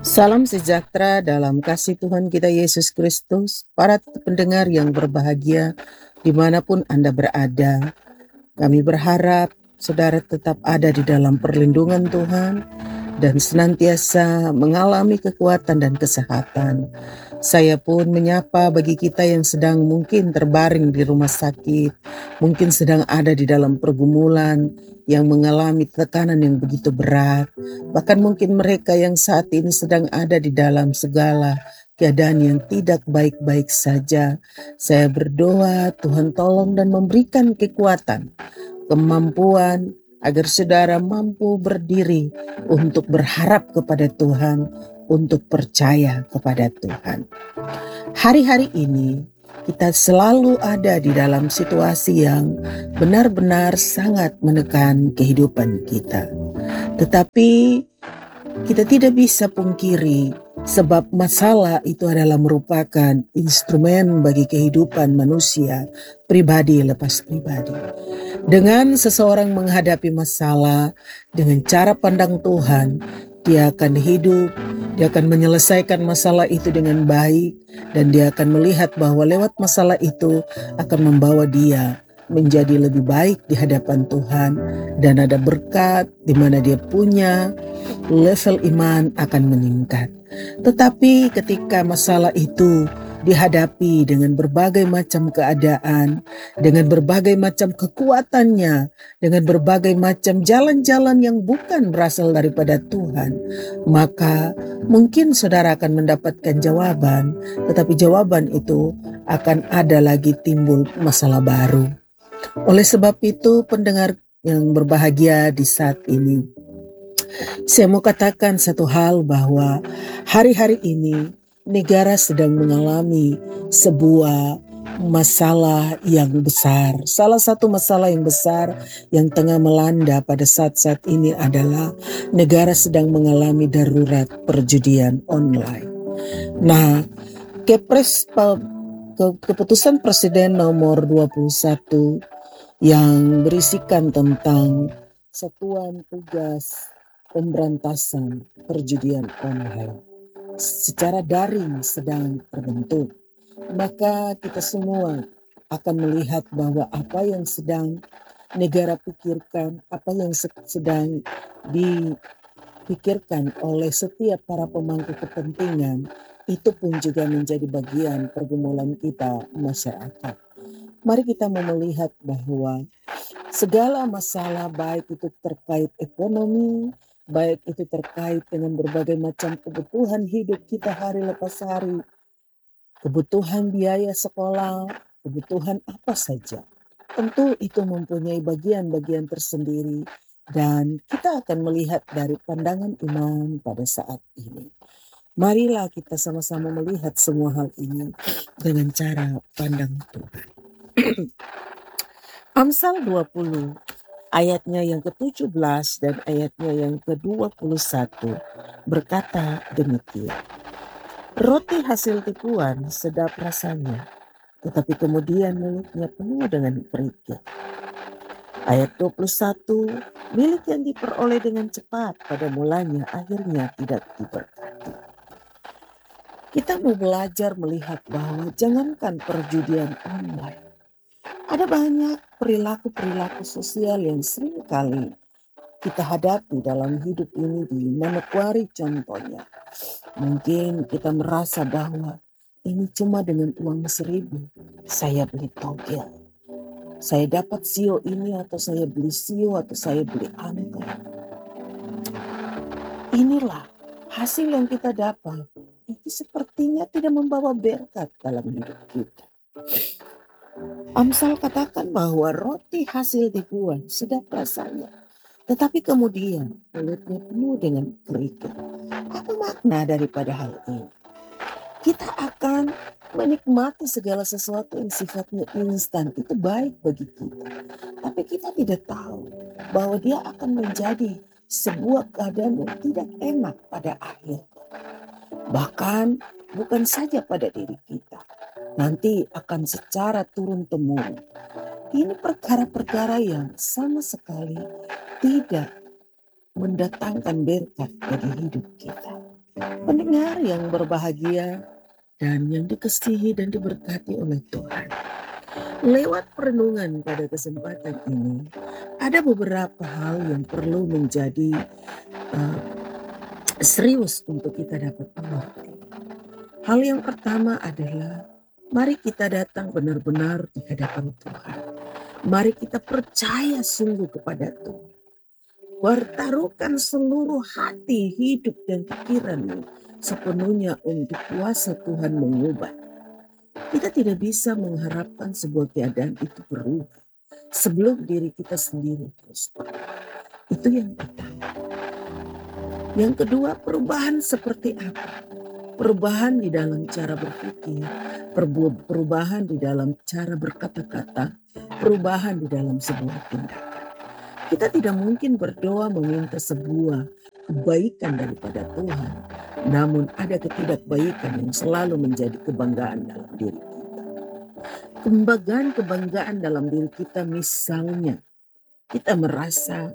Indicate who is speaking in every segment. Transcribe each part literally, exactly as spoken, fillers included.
Speaker 1: Salam sejahtera dalam kasih Tuhan kita Yesus Kristus, para pendengar yang berbahagia dimanapun Anda berada. Kami berharap saudara tetap ada di dalam perlindungan Tuhan dan senantiasa mengalami kekuatan dan kesehatan. Saya pun menyapa bagi kita yang sedang mungkin terbaring di rumah sakit, mungkin sedang ada di dalam pergumulan, yang mengalami tekanan yang begitu berat, bahkan mungkin mereka yang saat ini sedang ada di dalam segala keadaan yang tidak baik-baik saja. Saya berdoa Tuhan tolong dan memberikan kekuatan, kemampuan agar saudara mampu berdiri untuk berharap kepada Tuhan, untuk percaya kepada Tuhan. Hari-hari ini kita selalu ada di dalam situasi yang benar-benar sangat menekan kehidupan kita. Tetapi kita tidak bisa pungkiri sebab masalah itu adalah merupakan instrumen bagi kehidupan manusia pribadi lepas pribadi. Dengan seseorang menghadapi masalah dengan cara pandang Tuhan, dia akan hidup, dia akan menyelesaikan masalah itu dengan baik, dan dia akan melihat bahwa lewat masalah itu akan membawa dia menjadi lebih baik di hadapan Tuhan, dan ada berkat di mana dia punya level iman akan meningkat. Tetapi ketika masalah itu dihadapi dengan berbagai macam keadaan, dengan berbagai macam kekuatannya, dengan berbagai macam jalan-jalan yang bukan berasal daripada Tuhan, maka mungkin saudara akan mendapatkan jawaban, tetapi jawaban itu akan ada lagi timbul masalah baru. Oleh sebab itu, pendengar yang berbahagia di saat ini, saya mau katakan satu hal bahwa hari-hari ini negara sedang mengalami sebuah masalah yang besar. Salah satu masalah yang besar yang tengah melanda pada saat-saat ini adalah negara sedang mengalami darurat perjudian online. Nah, Kepres ke- keputusan Presiden nomor dua puluh satu yang berisikan tentang satuan tugas pemberantasan perjudian online secara daring sedang terbentuk, maka kita semua akan melihat bahwa apa yang sedang negara pikirkan, apa yang sedang dipikirkan oleh setiap para pemangku kepentingan, itu pun juga menjadi bagian pergumulan kita masyarakat. Mari kita mau melihat bahwa segala masalah, baik itu terkait ekonomi, baik itu terkait dengan berbagai macam kebutuhan hidup kita hari lepas hari, kebutuhan biaya sekolah, kebutuhan apa saja, tentu itu mempunyai bagian-bagian tersendiri, dan kita akan melihat dari pandangan iman pada saat ini. Marilah kita sama-sama melihat semua hal ini dengan cara pandang Tuhan. Amsal dua puluh ayatnya yang ketujuh belas dan ayatnya yang kedua puluh satu berkata demikian. Roti hasil tipuan sedap rasanya, tetapi kemudian mulutnya penuh dengan kerikil. Ayat dua puluh satu, milik yang diperoleh dengan cepat pada mulanya akhirnya tidak diberkati. Kita mau belajar melihat bahwa jangankan perjudian online, ada banyak perilaku-perilaku sosial yang sering kali kita hadapi dalam hidup ini. Di Manokwari contohnya, mungkin kita merasa bahwa ini cuma dengan uang seribu saya beli togel, saya dapat sio ini, atau saya beli sio, atau saya beli angka. Inilah hasil yang kita dapat. Itu sepertinya tidak membawa berkat dalam hidup kita. Amsal katakan bahwa roti hasil tipuan sedap rasanya, tetapi kemudian mulutnya penuh dengan kerikil. Apa makna daripada hal ini? Kita akan menikmati segala sesuatu yang sifatnya instan, itu baik bagi kita. Tapi kita tidak tahu bahwa dia akan menjadi sebuah keadaan yang tidak enak pada akhirnya. Bahkan bukan saja pada diri kita, nanti akan secara turun-temurun. Ini perkara-perkara yang sama sekali tidak mendatangkan berkat bagi hidup kita. Pendengar yang berbahagia dan yang dikasihi dan diberkati oleh Tuhan. Lewat perenungan pada kesempatan ini, ada beberapa hal yang perlu menjadi uh, serius untuk kita dapat mengerti. Hal yang pertama adalah mari kita datang benar-benar di hadapan Tuhan. Mari kita percaya sungguh kepada Tuhan. Bertaruhkan seluruh hati, hidup, dan pikiranmu sepenuhnya untuk kuasa Tuhan mengubah. Kita tidak bisa mengharapkan sebuah keadaan itu berubah sebelum diri kita sendiri terus berubah. Itu yang pertama. Yang kedua, perubahan seperti apa? Perubahan di dalam cara berpikir, perubahan di dalam cara berkata-kata, perubahan di dalam sebuah tindakan. Kita tidak mungkin berdoa meminta sebuah kebaikan daripada Tuhan, namun ada ketidakbaikan yang selalu menjadi kebanggaan dalam diri kita. Kebanggaan-kebanggaan dalam diri kita, misalnya kita merasa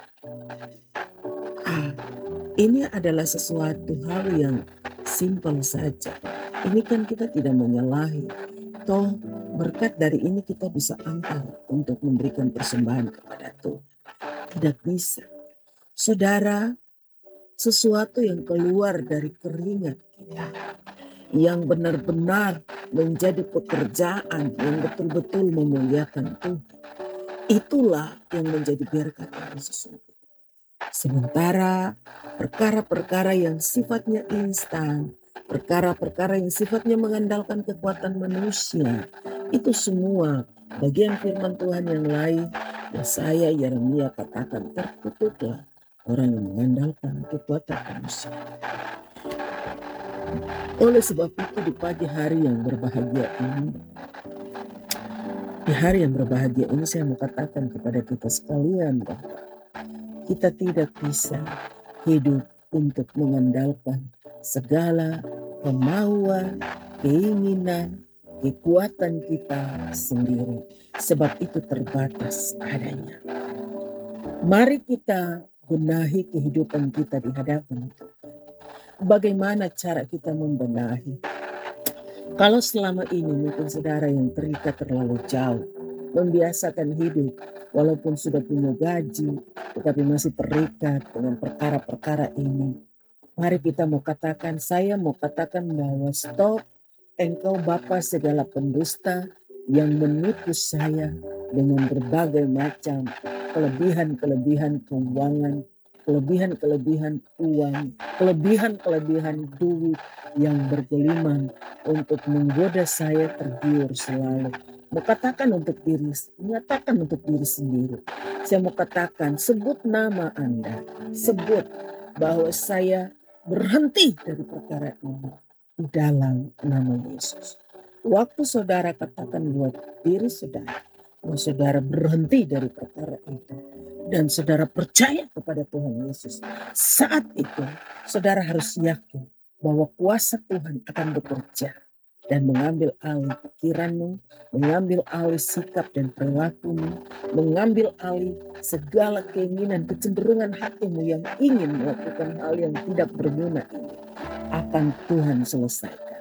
Speaker 1: ah, ini adalah sesuatu hal yang simpel saja. Ini kan kita tidak menyalahi. Toh berkat dari ini kita bisa angkat untuk memberikan persembahan kepada Tuhan. Tidak bisa. Saudara, sesuatu yang keluar dari keringat kita, yang benar-benar menjadi pekerjaan yang betul-betul memuliakan Tuhan, itulah yang menjadi berkat yang sesungguhnya. Sementara perkara-perkara yang sifatnya instan, perkara-perkara yang sifatnya mengandalkan kekuatan manusia, itu semua bagian firman Tuhan yang lain. Yesaya, Yeremia katakan terkutuklah orang yang mengandalkan kekuatan manusia. Oleh sebab itu di pagi hari yang berbahagia ini, di hari yang berbahagia ini saya mau katakan kepada kita sekalian bahwa kita tidak bisa hidup untuk mengandalkan segala kemauan, keinginan, kekuatan kita sendiri. Sebab itu terbatas adanya. Mari kita benahi kehidupan kita di hadapan Tuhan. Bagaimana cara kita membenahi? Kalau selama ini mungkin saudara yang terikat terlalu jauh, membiasakan hidup walaupun sudah punya gaji, tetapi masih terikat dengan perkara-perkara ini. Mari kita mau katakan, saya mau katakan bahwa stop, engkau Bapa segala pendusta yang menipu saya dengan berbagai macam kelebihan-kelebihan keuangan, kelebihan-kelebihan uang, kelebihan-kelebihan duit yang bergelimang untuk menggoda saya tergiur selalu. Mau katakan untuk diri, menyatakan untuk diri sendiri. Saya mau katakan, sebut nama Anda, sebut bahwa saya berhenti dari perkara ini di dalam nama Yesus. Waktu saudara katakan buat diri saudara, bahwa saudara berhenti dari perkara itu dan saudara percaya kepada Tuhan Yesus, saat itu saudara harus yakin bahwa kuasa Tuhan akan bekerja dan mengambil alih pikiranmu, mengambil alih sikap dan perilakumu, mengambil alih segala keinginan, kecenderungan hatimu yang ingin melakukan hal yang tidak berguna ini, akan Tuhan selesaikan.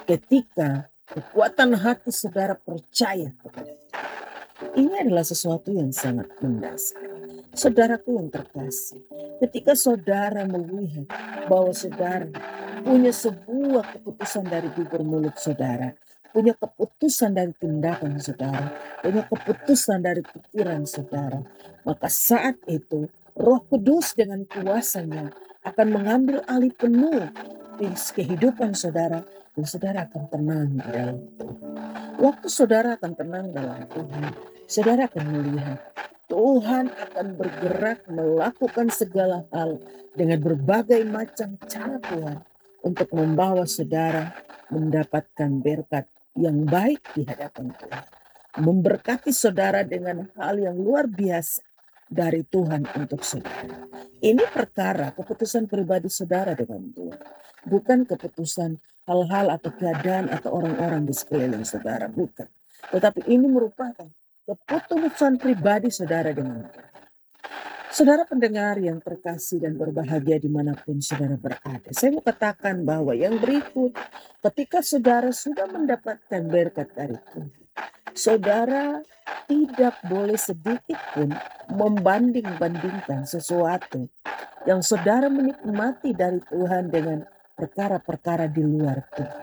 Speaker 1: Ketika kekuatan hati saudara percaya kepada Tuhan. Ini adalah sesuatu yang sangat mendasar. Saudaraku yang terkasih, ketika saudara melihat bahwa saudara punya sebuah keputusan dari bibir mulut saudara, punya keputusan dari tindakan saudara, punya keputusan dari pikiran saudara, maka saat itu Roh Kudus dengan kuasanya akan mengambil alih penuh kehidupan saudara, dan saudara akan tenang di dalam Tuhan. Waktu saudara akan tenang dalam Tuhan, saudara akan melihat Tuhan akan bergerak melakukan segala hal dengan berbagai macam cara Tuhan untuk membawa saudara mendapatkan berkat yang baik di hadapan Tuhan. Memberkati saudara dengan hal yang luar biasa dari Tuhan untuk saudara. Ini perkara keputusan pribadi saudara dengan Tuhan. Bukan keputusan hal-hal atau keadaan atau orang-orang di sekeliling saudara. Bukan. Tetapi ini merupakan keputusan pribadi saudara dengan Tuhan. Saudara pendengar yang terkasih dan berbahagia dimanapun saudara berada, saya mau katakan bahwa yang berikut, ketika saudara sudah mendapatkan berkat dari Tuhan, saudara tidak boleh sedikit pun membanding-bandingkan sesuatu yang saudara menikmati dari Tuhan dengan perkara-perkara di luar Tuhan.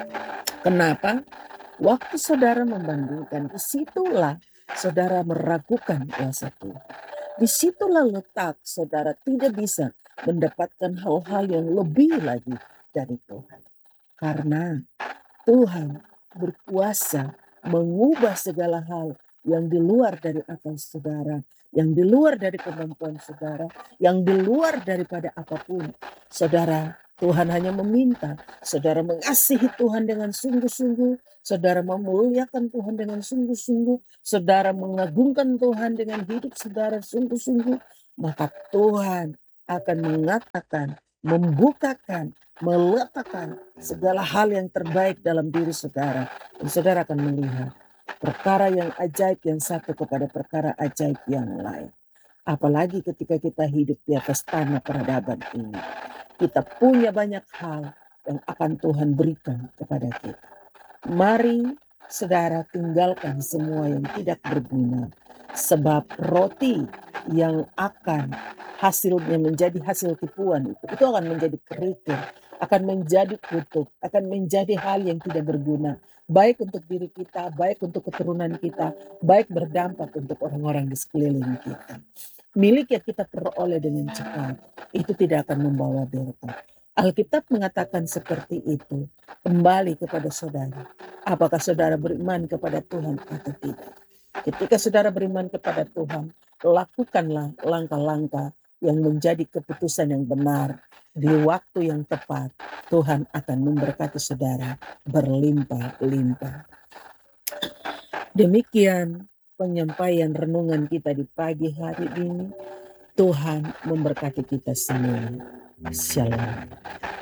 Speaker 1: Kenapa? Waktu saudara membandingkan, disitulah saudara meragukan kuasa Tuhan. Disitulah letak saudara tidak bisa mendapatkan hal-hal yang lebih lagi dari Tuhan. Karena Tuhan berkuasa mengubah segala hal yang di luar dari akal saudara, yang di luar dari kemampuan saudara, yang di luar daripada apapun. Saudara, Tuhan hanya meminta saudara mengasihi Tuhan dengan sungguh-sungguh, saudara memuliakan Tuhan dengan sungguh-sungguh, saudara mengagungkan Tuhan dengan hidup saudara sungguh-sungguh, maka Tuhan akan mengatakan, membukakan, meletakkan segala hal yang terbaik dalam diri saudara. Dan saudara akan melihat perkara yang ajaib yang satu kepada perkara ajaib yang lain. Apalagi ketika kita hidup di atas tanah peradaban ini. Kita punya banyak hal yang akan Tuhan berikan kepada kita. Mari saudara tinggalkan semua yang tidak berguna. Sebab roti yang akan hasilnya menjadi hasil tipuan itu, itu akan menjadi kerikil, akan menjadi kutuk, akan menjadi hal yang tidak berguna. Baik untuk diri kita, baik untuk keturunan kita, baik berdampak untuk orang-orang di sekeliling kita. Milik yang kita peroleh dengan cepat, itu tidak akan membawa berkat. Alkitab mengatakan seperti itu. Kembali kepada saudara. Apakah saudara beriman kepada Tuhan atau tidak? Ketika saudara beriman kepada Tuhan, lakukanlah langkah-langkah yang menjadi keputusan yang benar. Di waktu yang tepat, Tuhan akan memberkati saudara berlimpah-limpah. Demikian penyampaian renungan kita di pagi hari ini. Tuhan memberkati kita semua. Shalom.